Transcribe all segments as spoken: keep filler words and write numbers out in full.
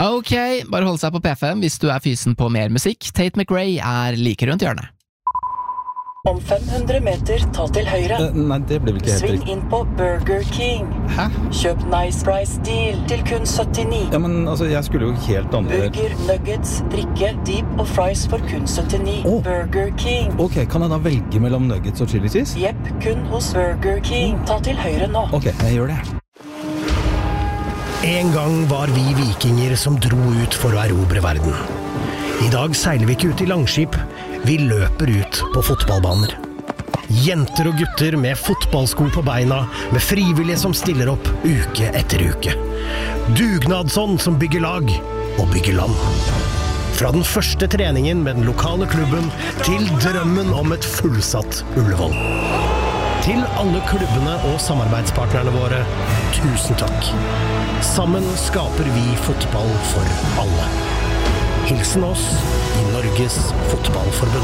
Ok, bare hold seg på P fem hvis du er fysen på mer musikk. Tate McRae er like rundt hjørnet. Om fem hundre meter, ta til høyre. Uh, nei, det ble vel ikke helt Sving riktig. inn på Burger King. Hæ? Kjøp Nice Price Deal til kun syttini. Ja, men altså, jeg skulle jo helt andre... Burger, nuggets, drikke, deep og fries for kun syttini. Åh. Burger King. Ok, kan jeg da velge mellom nuggets og chili cheese? Jepp, kun hos Burger King. Ta til høyre nå. Ok, jeg gjør det. En gang var vi vikinger som dro ut for å erobre verden. I dag seiler vi ikke ut i langskip, vi løper ut på fotballbaner. Jenter og gutter med fotballsko på beina, med frivillige som stiller opp uke etter uke. Dugnadsånd som bygger lag og bygger land. Fra den første treningen med den lokale klubben til drømmen om et fullsatt Ullevål. Til alle klubbene og samarbeidspartnerne våre, tusen takk. Sammen skaper vi fotball for alle. Hilsen oss i Norges Fotballforbund.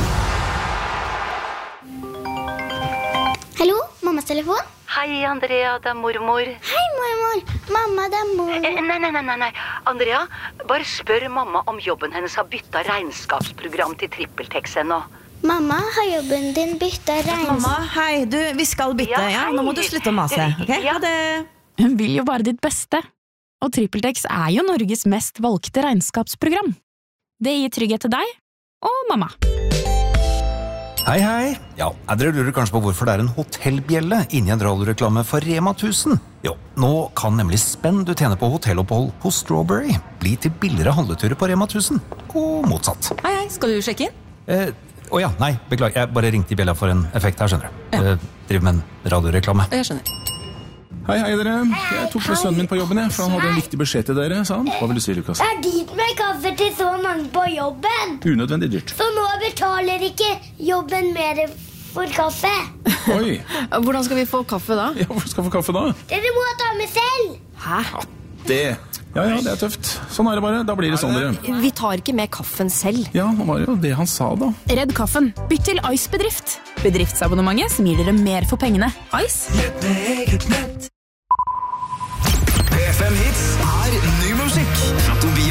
Hallo, mammas telefon? Hei, Andrea, det er mormor. Hei, mormor. Mamma, det er mor. Eh, nei, nei, nei, nei, nei. Andrea, bare spør mamma om jobben hennes har byttet regnskapsprogram til TrippelTex ennå. Mamma, har jobben din byttet regns... Mamma, hei, du, vi skal bytte, Ja, ja, hei. nå må du slutte å mase, ok? Ja. Ha det. Hun vil jo bare ditt beste. Og TrippelTex er jo Norges mest valgte regnskapsprogram. Det gir trygghet til deg og mamma. Hei, hei. Ja, dere lurer kanskje på hvorfor det er en hotellbjelle inni en radioreklame for Rema tusen. Jo, nå kan nemlig spenn du tjener på hotellopphold hos Strawberry bli til billigere handleturer på Rema tusen, og motsatt. Hei, hei, skal du sjekke inn? Eh, å ja, nei, beklager, jeg bare ringte i bjella for en effekt her, skjønner du. Ja. Eh, driver med en radioreklame. Jeg skjønner. Hei, hei dere. Jeg tok med sønnen min på jobben, jeg, for han hadde en viktig beskjed til dere, sa han. Hva vil du si, Lukas? Det er dyrt med kaffe til så mange på jobben. Unødvendig dyrt. Så nå betaler ikke jobben mer for kaffe. Oi, Hvordan skal vi få kaffe da? ja, hvor skal vi få kaffe da? Dere må ta med selv. Hæ? Det. Ja, ja, det er tøft. Sånn er det bare. Da blir det sånn, dere. Vi tar ikke med kaffen selv. Ja, nå var det jo det han sa da. Redd kaffen. Bytt til Ice Bedrift. Bedriftsabonnementet som gir dere mer for pengene. Ice?